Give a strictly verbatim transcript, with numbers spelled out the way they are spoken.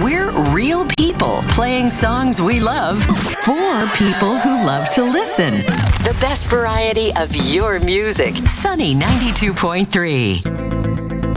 We're real people playing songs we love for people who love to listen. The best variety of your music. Sunny ninety-two point three.